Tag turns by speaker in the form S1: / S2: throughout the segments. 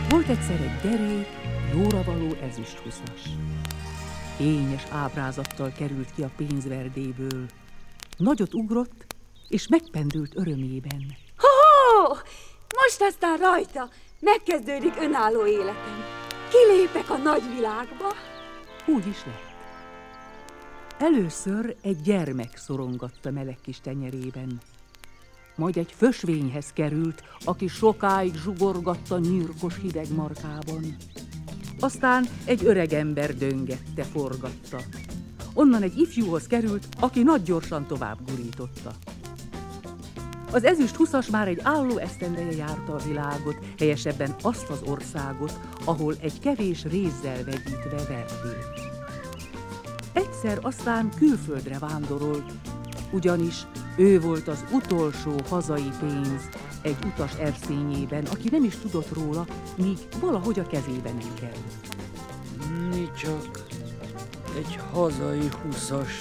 S1: Volt egyszer egy derék, jóravaló ezüsthúszas. Fényes ábrázattal került ki a pénzverdéből. Nagyot ugrott, és megpendült örömében.
S2: Ho-ho! Most aztán rajta megkezdődik önálló életem. Kilépek a nagyvilágba.
S1: Úgy is lett. Először egy gyermek szorongatta meleg kis tenyerében. Majd egy fösvényhez került, aki sokáig zsugorgatta nyírkos hideg markában. Aztán egy öregember döngette, forgatta. Onnan egy ifjúhoz került, aki nagy gyorsan tovább gurította. Az ezüsthúszas már egy álló esztendeje járta a világot, helyesebben azt az országot, ahol egy kevés rézzel vegyítve verdélt. Egyszer aztán külföldre vándorolt, ugyanis ő volt az utolsó hazai pénz egy utas erszényében, aki nem is tudott róla, míg valahogy a kezében nem került.
S3: Mi csak egy hazai huszas.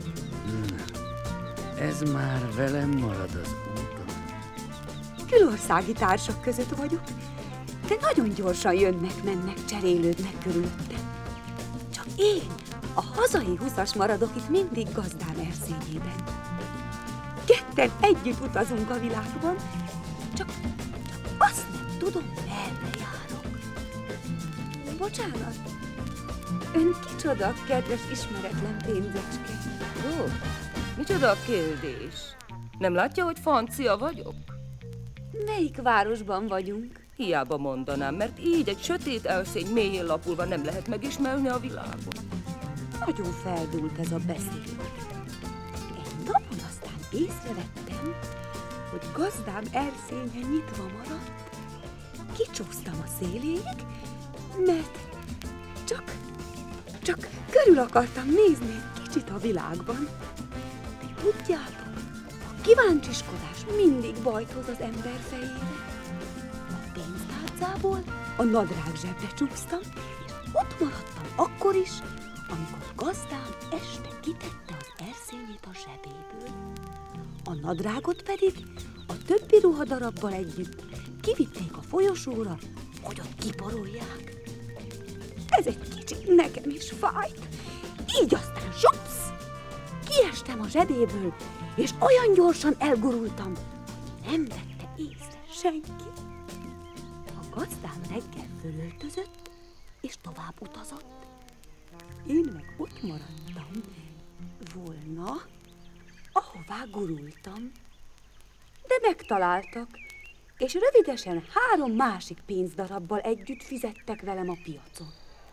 S3: Ez már velem marad az úton.
S2: Külországi társak között vagyok, de nagyon gyorsan jönnek-mennek, cserélődnek körülöttem. Csak én, a hazai huszas maradok itt mindig gazdám erszényében. Ketten együtt utazunk a világban, csak azt nem tudom, merre járok. Bocsánat, ön kicsoda, kedves ismeretlen pénzecske?
S4: Ó, micsoda a kérdés? Nem látja, hogy francia vagyok?
S2: Melyik városban vagyunk?
S4: Hiába mondanám, mert így egy sötét elszény mélyén lapulva nem lehet megismerni a világot.
S2: Nagyon feldúlt ez a beszéd. Egy napon aztán észrevettem, hogy gazdám erszénye nyitva maradt. Kicsúsztam a széléig, mert csak körül akartam nézni egy kicsit a világban. De tudjátok, a kíváncsiskodás mindig bajt hoz az ember fejére. A pénztárcából a nadrág zsebre csúsztam, és ott maradtam akkor is, amikor gazdám este kitette az erszényét a zsebéből. A nadrágot pedig a többi ruhadarabbal együtt kivitték a folyosóra, hogy ott kiporolják. Ez egy kicsit nekem is fájt. Így aztán zsupsz! Kiestem a zsebéből, és olyan gyorsan elgurultam, nem vette észre senki. A gazdám reggel fölöltözött, és tovább utazott. Én meg ott maradtam volna, ahová gurultam. De megtaláltak, és rövidesen 3 másik pénzdarabbal együtt fizettek velem a piacon.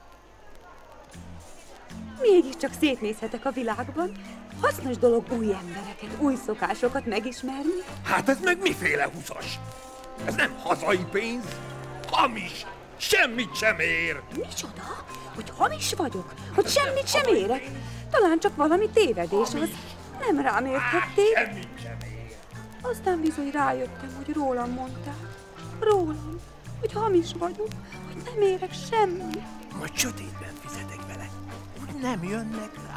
S2: Mégiscsak szétnézhetek a világban. Hasznos dolog új embereket, új szokásokat megismerni.
S5: Hát ez meg miféle huszas? Ez nem hazai pénz, hamis, semmit sem ér.
S2: Micsoda? Hogy hamis vagyok? Hogy semmit sem érek? Talán csak valami tévedés az. Nem rám értették.
S5: Semmit sem ér.
S2: Aztán bizony rájöttem, hogy rólam mondták. Rólam, hogy hamis vagyok, hogy nem érek semmit.
S5: Majd sötétben fizetek vele, hogy nem jönnek rá.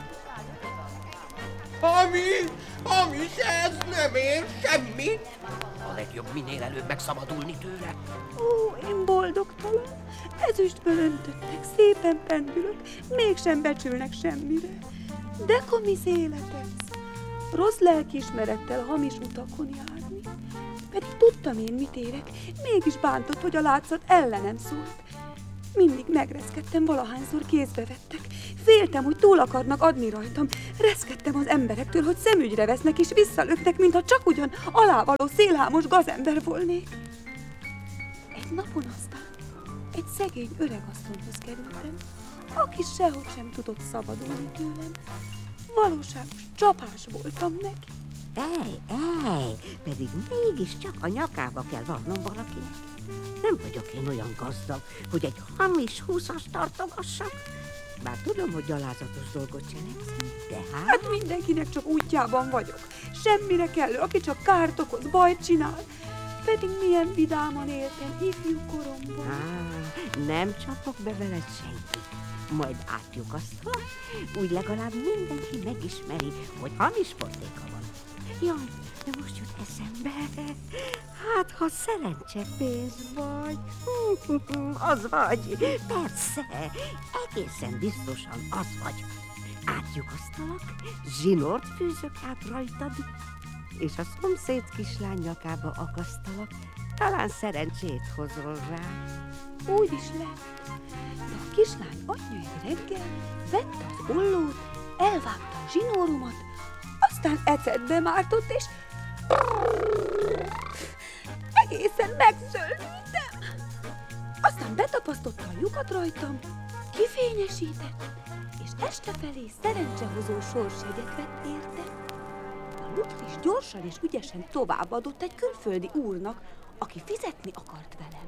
S5: Hamis, ez nem ér semmit.
S6: A legjobb minél előbb megszabadulni tőle.
S2: Ó, én boldogtalan. Ezüstből öntöttek, szépen pendülök, mégsem becsülnek semmire. De komisz élet ez. Rossz lelkiismerettel hamis utakon járni. Pedig tudtam én, mit érek, mégis bántott, hogy a látszat ellenem szólt. Mindig megreszkedtem, valahányszor kézbe vettek. Féltem, hogy túl akarnak adni rajtam. Reszkedtem az emberektől, hogy szemügyre vesznek és visszalöknek, mintha csak ugyan alávaló szélhámos gazember volnék. Egy napon aztán egy szegény öregasszonyhoz kerültem, aki sehogy sem tudott szabadulni tőlem. Valóságos csapás voltam neki.
S7: Pedig mégiscsak a nyakába kell vannom valakinek. Nem vagyok én olyan gazdag, hogy egy hamis huszast tartogassak. Bár tudom, hogy gyalázatos dolgot cselekszem, de
S2: Hát mindenkinek csak útjában vagyok. Semmire kellő, aki csak kárt okoz, bajt csinál. Pedig milyen vidáman éltem ifjú koromban.
S7: Nem csapok be veled senki. Majd átlyukasztva, úgy legalább mindenki megismeri, hogy hamis portéka van. Jaj, de most jut eszembe. Hát, ha szerencsepénz vagy. Az vagy. Persze. Egészen biztosan az vagy. Átlyukasztalak, zsinort fűzök át rajtad, és a szomszéd kislány nyakába akasztalak. Talán szerencsét hozol rá.
S2: Úgy is lett. De a kislány anyja egy reggel vette az ollót, elvágta a zsinórumat, aztán ecetbe mártott, és egészen megzöldültem. Aztán betapasztotta a lyukat rajtam, kifényesített, és este felé szerencsehozó sorsjegyet vett érte. A Lutris gyorsan és ügyesen továbbadott egy külföldi úrnak, aki fizetni akart velem.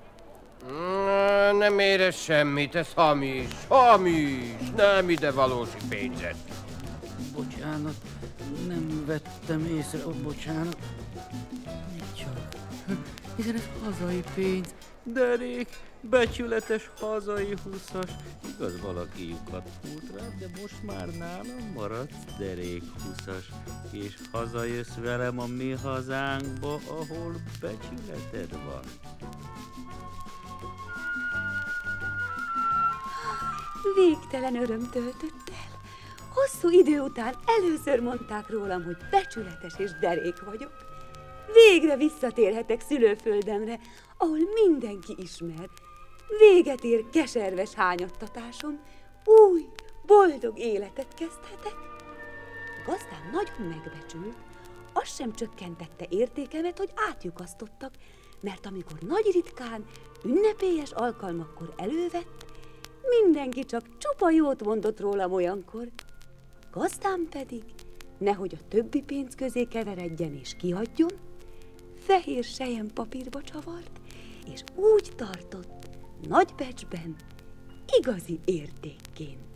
S6: Nem ér ez semmit, ez hamis, hamis, nem ide valósi pénzed.
S3: Bocsánat, nem vettem észre, bocsánat. Mit csak? Hiszen ez hazai pénz. Derék, becsületes hazai 20-as. Igaz, valaki lyukat fúrt rá, de most már nálam maradsz, derék 20-as. És hazajössz velem a mi hazánkba, ahol becsületed van.
S2: Végtelen öröm töltött el. Hosszú idő után először mondták rólam, hogy becsületes és derék vagyok. Végre visszatérhetek szülőföldemre, ahol mindenki ismer. Véget ér keserves hányattatásom, új, boldog életet kezdhetek. A gazdám nagyon megbecsült, az sem csökkentette értékemet, hogy átlyukasztottak, mert amikor nagy ritkán, ünnepélyes alkalmakkor elővett, mindenki csak csupa jót mondott rólam olyankor. Gazdám pedig, nehogy a többi pénz közé keveredjen és kihagyjon, fehér selyempapírba csavart, és úgy tartott, nagy becsben, igazi értékként.